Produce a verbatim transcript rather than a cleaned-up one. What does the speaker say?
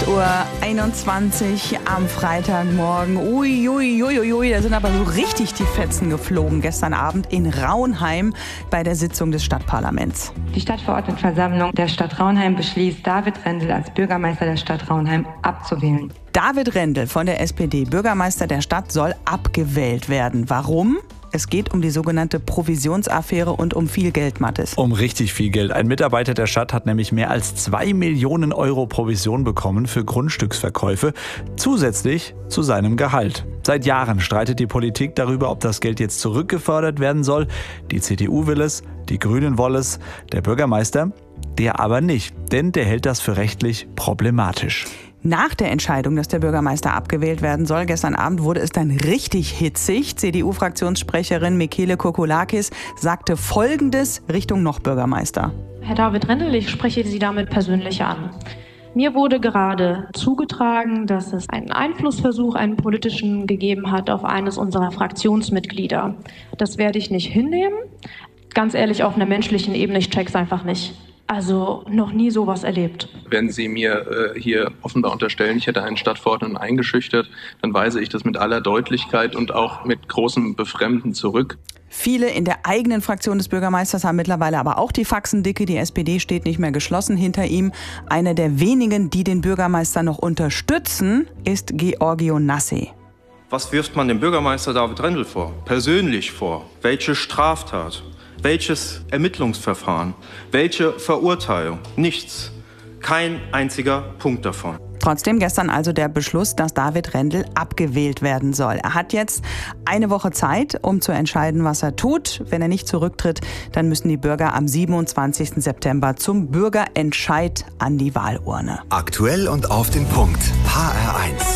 acht Uhr einundzwanzig am Freitagmorgen. Ui, ui, ui, ui, da sind aber so richtig die Fetzen geflogen gestern Abend in Rauenheim bei der Sitzung des Stadtparlaments. Die Stadtverordnetenversammlung der Stadt Rauenheim beschließt, David Rendel als Bürgermeister der Stadt Rauenheim abzuwählen. David Rendel von der S P D, Bürgermeister der Stadt, soll abgewählt werden. Warum? Es geht um die sogenannte Provisionsaffäre und um viel Geld, Mathis. Um richtig viel Geld. Ein Mitarbeiter der Stadt hat nämlich mehr als zwei Millionen Euro Provision bekommen für Grundstücksverkäufe, zusätzlich zu seinem Gehalt. Seit Jahren streitet die Politik darüber, ob das Geld jetzt zurückgefordert werden soll. Die C D U will es, die Grünen wollen es, der Bürgermeister, der aber nicht, denn der hält das für rechtlich problematisch. Nach der Entscheidung, dass der Bürgermeister abgewählt werden soll, gestern Abend wurde es dann richtig hitzig. C D U-Fraktionssprecherin Michele Kokolakis sagte Folgendes Richtung noch Bürgermeister. Herr David Rendel, ich spreche Sie damit persönlich an. Mir wurde gerade zugetragen, dass es einen Einflussversuch, einen politischen, gegeben hat auf eines unserer Fraktionsmitglieder. Das werde ich nicht hinnehmen. Ganz ehrlich, auf einer menschlichen Ebene, ich check's einfach nicht. Also noch nie sowas erlebt. Wenn Sie mir äh, hier offenbar unterstellen, ich hätte einen Stadtverordneten eingeschüchtert, dann weise ich das mit aller Deutlichkeit und auch mit großem Befremden zurück. Viele in der eigenen Fraktion des Bürgermeisters haben mittlerweile aber auch die Faxen dicke. Die S P D steht nicht mehr geschlossen hinter ihm. Einer der wenigen, die den Bürgermeister noch unterstützen, ist Georgio Nasse. Was wirft man dem Bürgermeister David Rendel vor? Persönlich vor? Welche Straftat? Welches Ermittlungsverfahren? Welche Verurteilung? Nichts. Kein einziger Punkt davon. Trotzdem gestern also der Beschluss, dass David Rendel abgewählt werden soll. Er hat jetzt eine Woche Zeit, um zu entscheiden, was er tut. Wenn er nicht zurücktritt, dann müssen die Bürger am siebenundzwanzigsten September zum Bürgerentscheid an die Wahlurne. Aktuell und auf den Punkt. H R eins.